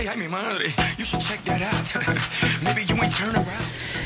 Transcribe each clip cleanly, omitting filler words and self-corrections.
Ay, mi madre. You should check that out. Maybe you ain't turn around.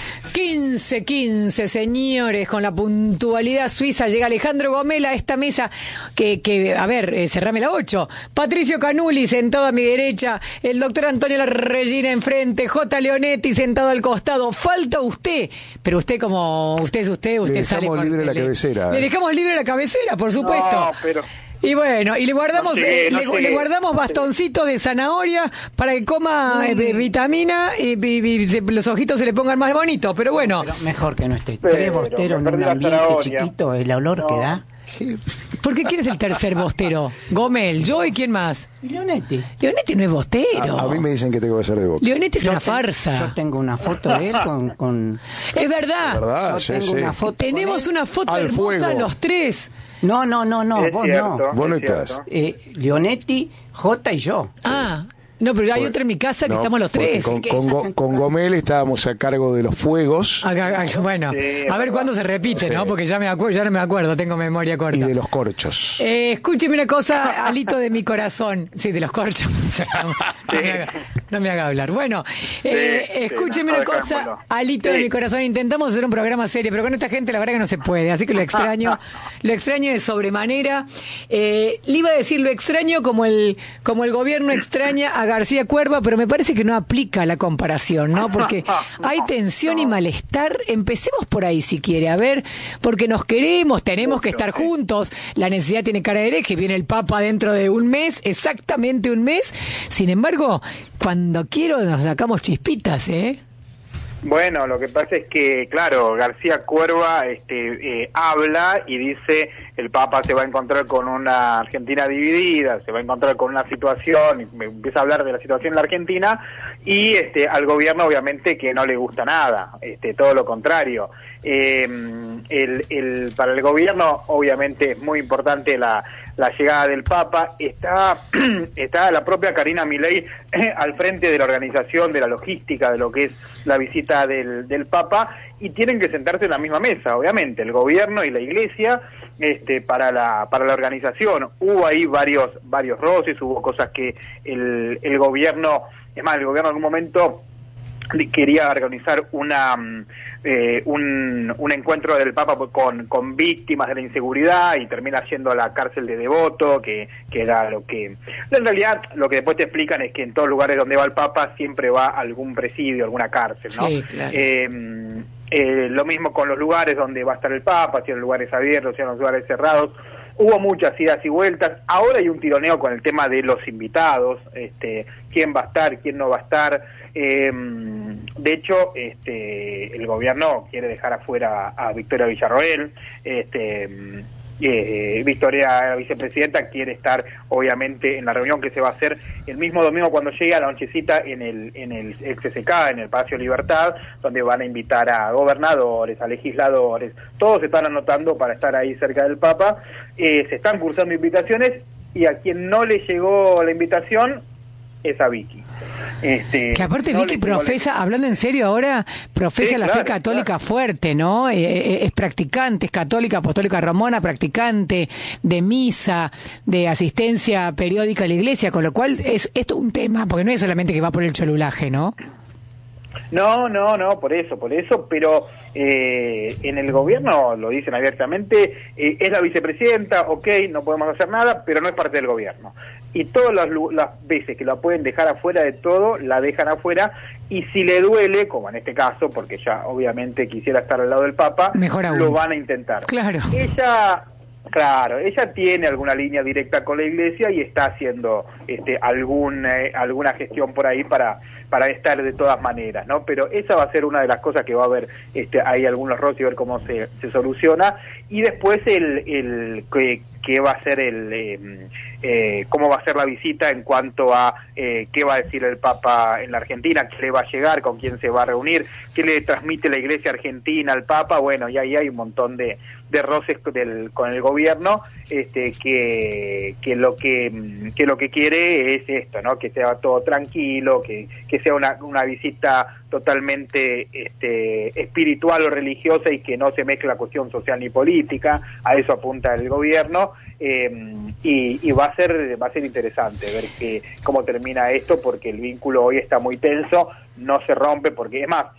15, señores, con la puntualidad suiza llega Alejandro Gomel a esta mesa que a ver, cerrame la 8. Patricio Canuli sentado a mi derecha, el doctor Antonio La Regina enfrente, J. Leonetti sentado al costado. Falta usted, pero usted como usted es usted le sale dejamos libre la cabecera. Le dejamos libre la cabecera, por supuesto. No, pero... Y bueno, y le guardamos le guardamos bastoncitos de zanahoria para que coma vitamina y los ojitos se le pongan más bonitos, pero bueno. Pero mejor que no esté. Tres bosteros en un ambiente chiquito, el olor que da. ¿Por qué quién es el tercer bostero? Gomel, yo y quién más. Leonetti. Leonetti no es bostero. A mí me dicen que tengo que ser de Boca. Leonetti es una farsa. Yo tengo una foto de él con... Es verdad. ¿De verdad? Yo tengo una foto. Tenemos una foto Al hermosa fuego. los tres. No, Es vos cierto, no. Vos no es estás. cierto. Leonetti, J y yo. Ah, no, pero hay otra en mi casa que No, estamos los porque tres. Con Gomel estábamos a cargo de los fuegos Bueno, Sí, a ver cuándo se repite, Sí. ¿no? Porque ya no me acuerdo, tengo memoria corta. y de los corchos. Escúcheme una cosa, alito de mi corazón. Sí, de los corchos. No me haga hablar. Bueno, escúcheme una cosa, dejémoslo. alito de Sí. mi corazón. Intentamos hacer un programa serio, pero con esta gente la verdad que no se puede. Así que lo extraño de sobremanera. Le iba a decir lo extraño como el gobierno extraña a García Cuerva, pero me parece que no aplica la comparación, ¿no? Porque hay tensión y malestar. Empecemos por ahí si quiere, a ver, porque nos queremos, tenemos que estar juntos. La necesidad tiene cara de hereje, viene el Papa dentro de un mes, exactamente un mes. Sin embargo, cuando quiero nos sacamos chispitas, ¿eh? Bueno, lo que pasa es que, claro, García Cuerva habla y dice el Papa se va a encontrar con una Argentina dividida, se va a encontrar con una situación, y empieza a hablar de la situación en la Argentina, y al gobierno obviamente que no le gusta nada, todo lo contrario. Para el gobierno obviamente es muy importante la llegada del Papa. Está la propia Karina Milei al frente de la organización, de la logística de lo que es la visita del Papa, y tienen que sentarse en la misma mesa, obviamente, el gobierno y la Iglesia, para la organización. Hubo ahí varios roces, hubo cosas que el gobierno, es más, el gobierno en algún momento quería organizar un encuentro del Papa con víctimas de la inseguridad y termina yendo a la cárcel de Devoto, que era lo que... En realidad, lo que después te explican es que en todos lugares donde va el Papa siempre va a algún presidio, alguna cárcel, ¿no? Sí, claro. Lo mismo con los lugares donde va a estar el Papa, si en lugares abiertos, si en los lugares cerrados. Hubo muchas idas y vueltas. Ahora hay un tironeo con el tema de los invitados, quién va a estar, quién no va a estar. De hecho, el gobierno quiere dejar afuera a Victoria Villarroel. Victoria, la vicepresidenta, quiere estar obviamente en la reunión que se va a hacer el mismo domingo cuando llegue a la nochecita en el ex-CCK, en el Palacio Libertad, donde van a invitar a gobernadores, a legisladores. Todos se están anotando para estar ahí cerca del Papa. Se están cursando invitaciones, y a quien no le llegó la invitación es a Vicky. Que aparte no Vicky profesa, hablando en serio ahora, profesa Sí, la claro, fe católica claro. Fuerte, ¿no? Es practicante, es católica, apostólica romana, practicante de misa, de asistencia periódica a la iglesia, con lo cual es esto un tema, porque no es solamente que va por el cholulaje, ¿no? No, por eso, pero en el gobierno lo dicen abiertamente, es la vicepresidenta, ok, no podemos hacer nada, pero no es parte del gobierno. Y todas las veces que la pueden dejar afuera de todo, la dejan afuera, y si le duele, como en este caso, porque ya obviamente quisiera estar al lado del Papa, mejor aún, lo van a intentar. Claro. Ella tiene alguna línea directa con la Iglesia y está haciendo alguna gestión por ahí para estar de todas maneras, ¿no? Pero esa va a ser una de las cosas que va a haber hay algunos roces y ver cómo se soluciona. Y después qué va a ser cómo va a ser la visita en cuanto a qué va a decir el Papa en la Argentina, qué le va a llegar, con quién se va a reunir, qué le transmite la Iglesia Argentina al Papa. Bueno, y ahí hay un montón de roces con el gobierno, que lo que quiere es esto, ¿no? Que sea todo tranquilo, que sea una visita totalmente espiritual o religiosa, y que no se mezcle la cuestión social ni política. A eso apunta el gobierno, y va a ser interesante ver cómo termina esto, porque el vínculo hoy está muy tenso, no se rompe, porque es más,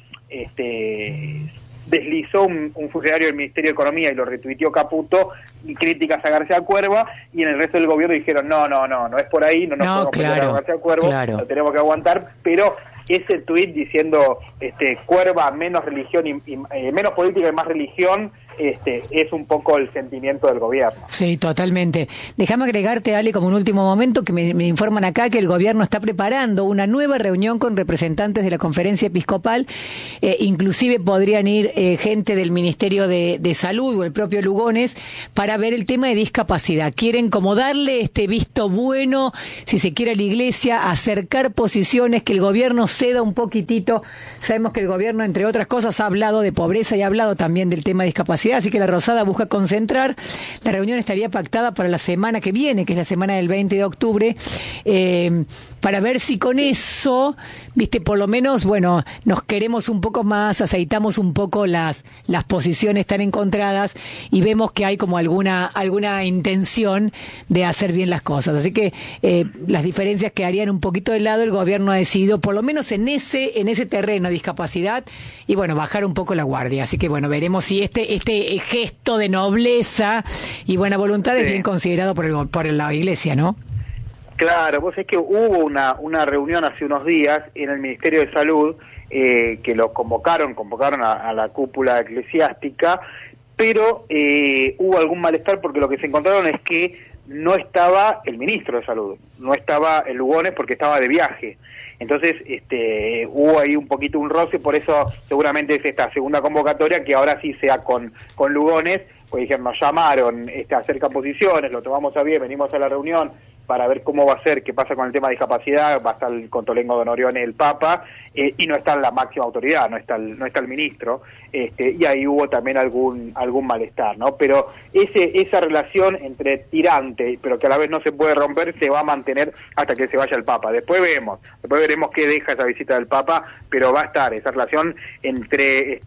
deslizó un funcionario del Ministerio de Economía y lo retuiteó Caputo, y críticas a García Cuerva, y en el resto del gobierno dijeron no es por ahí, no nos podemos meter a García Cuerva, lo tenemos que aguantar, pero ese tuit diciendo Cuerva menos religión y menos política y más religión, es un poco el sentimiento del gobierno. Sí, totalmente. Déjame agregarte, Ale, como un último momento, que me informan acá que el gobierno está preparando una nueva reunión con representantes de la Conferencia Episcopal, inclusive podrían ir gente del Ministerio de Salud o el propio Lugones, para ver el tema de discapacidad. Quieren como darle este visto bueno, si se quiere, a la Iglesia, acercar posiciones, que el gobierno ceda un poquitito. Sabemos que el gobierno, entre otras cosas, ha hablado de pobreza y ha hablado también del tema de discapacidad, así que la Rosada busca concentrar. La reunión estaría pactada para la semana que viene, que es la semana del 20 de octubre, para ver si con eso, por lo menos, bueno, nos queremos un poco más, aceitamos un poco las posiciones tan encontradas y vemos que hay como alguna intención de hacer bien las cosas. Así que las diferencias quedarían un poquito de lado. El gobierno ha decidido, por lo menos en ese terreno, discapacidad, y bueno, bajar un poco la guardia. Así que bueno, veremos si este gesto de nobleza y buena voluntad es bien considerado por la Iglesia, ¿no? Claro, vos es que hubo una reunión hace unos días en el Ministerio de Salud, que lo convocaron a la cúpula eclesiástica, pero hubo algún malestar porque lo que se encontraron es que no estaba el ministro de Salud, no estaba el Lugones porque estaba de viaje. Entonces hubo ahí un poquito un roce, por eso seguramente es esta segunda convocatoria, que ahora sí sea con Lugones, pues dijeron, nos llamaron, acercan posiciones, lo tomamos a bien, venimos a la reunión para ver cómo va a ser, qué pasa con el tema de discapacidad, va a estar el Contolengo Don Orione, el Papa, y no está la máxima autoridad, no está el ministro, y ahí hubo también algún malestar, ¿no? Pero esa relación entre tirante, pero que a la vez no se puede romper, se va a mantener hasta que se vaya el Papa. Después veremos qué deja esa visita del Papa, pero va a estar esa relación entre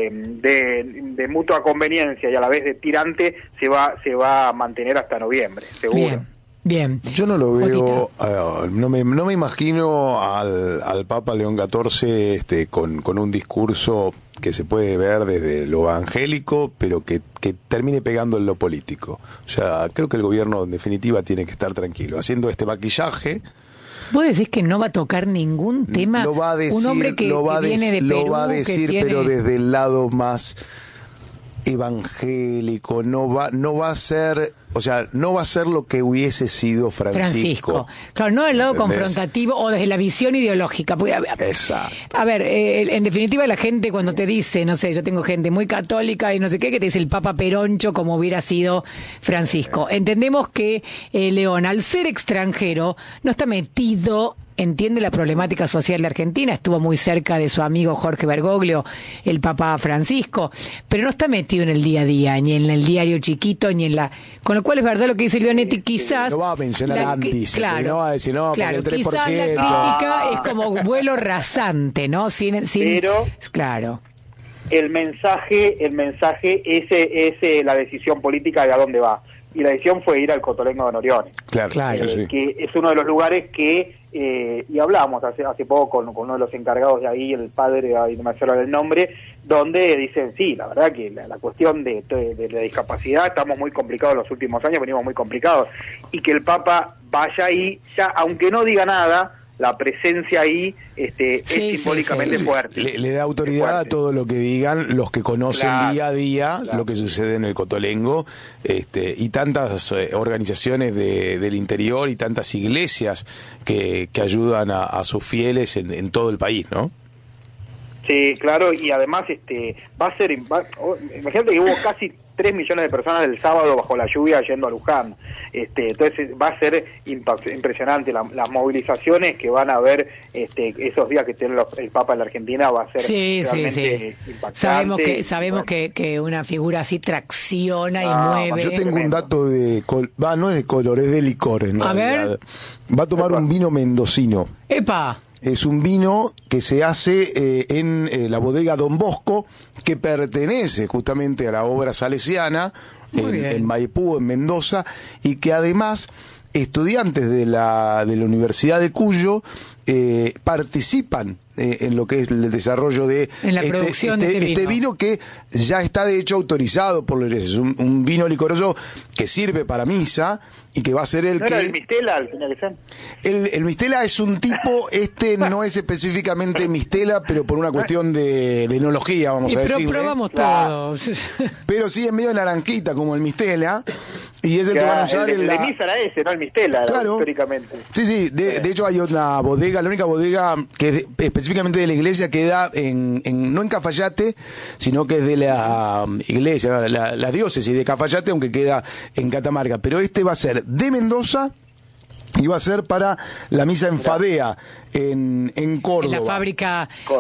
de mutua conveniencia y a la vez de tirante, se va a mantener hasta noviembre, seguro. Bien. Yo no lo veo, no me imagino al Papa León XIV con un discurso que se puede ver desde lo evangélico, pero que termine pegando en lo político. O sea, creo que el gobierno en definitiva tiene que estar tranquilo, haciendo este maquillaje. ¿Vos decís que no va a tocar ningún tema? Lo va a decir, un hombre que viene de Perú, lo va a decir, pero desde el lado más evangélico, no va a ser, o sea, no va a ser lo que hubiese sido Francisco. Claro, no del lado confrontativo o desde la visión ideológica. Exacto. A ver, en definitiva, la gente cuando te dice, no sé, yo tengo gente muy católica y no sé qué, que te dice el Papa Peroncho como hubiera sido Francisco. Entendemos que León, al ser extranjero, no está metido, entiende la problemática social de Argentina, estuvo muy cerca de su amigo Jorge Bergoglio, el Papa Francisco, pero no está metido en el día a día, ni en el diario chiquito, ni en la... Con lo cual es verdad lo que dice Leonetti, quizás... No va a mencionar antes, claro, no va a decir, no, claro, por el 3%. Quizás la crítica es como vuelo rasante, ¿no? Pero, claro. El mensaje ese es la decisión política de a dónde va. Y la decisión fue ir al Cotolengo de Norione. Claro. Sí. Que es uno de los lugares que, y hablamos hace poco con uno de los encargados de ahí, el padre, ahí no me acuerdo el nombre, donde dicen, sí, la verdad que la cuestión de la discapacidad, estamos muy complicados los últimos años, venimos muy complicados, y que el Papa vaya ahí, ya aunque no diga nada, la presencia ahí es simbólicamente fuerte. Le da autoridad a todo lo que digan los que conocen día a día lo que sucede en el Cotolengo, y tantas organizaciones del interior y tantas iglesias que ayudan a sus fieles en todo el país, ¿no? Sí, claro, y además imagínate que hubo casi 3 millones de personas del sábado bajo la lluvia yendo a Luján. Entonces va a ser impresionante las movilizaciones que van a haber esos días que tiene el Papa en la Argentina, va a ser realmente impactante. Sabemos que una figura así tracciona y mueve. Yo tengo un dato no es de color, es de licor en realidad. Ver. Va a tomar un vino mendocino. ¡Epa! Es un vino que se hace en la bodega Don Bosco, que pertenece justamente a la obra salesiana, en Maipú, en Mendoza, y que además estudiantes de la Universidad de Cuyo participan en lo que es el desarrollo de este vino que ya está de hecho autorizado por la iglesia. Es un vino licoroso que sirve para misa y que va a ser el ¿No que... era el Mistela al finalizar? El Mistela es un tipo, no es específicamente Mistela, pero por una cuestión de enología, vamos a decir. Pero probamos todos. Pero sí es medio naranjita como el Mistela, y es el que van a usar el de misa era ese, no el Mistela, claro, históricamente. Sí, de hecho hay una bodega, la única bodega que es específicamente de la iglesia queda no en Cafayate, sino que es de la iglesia, la diócesis de Cafayate, aunque queda en Catamarca. Pero este va a ser de Mendoza y va a ser para la misa en Fadea, en Córdoba. En la fábrica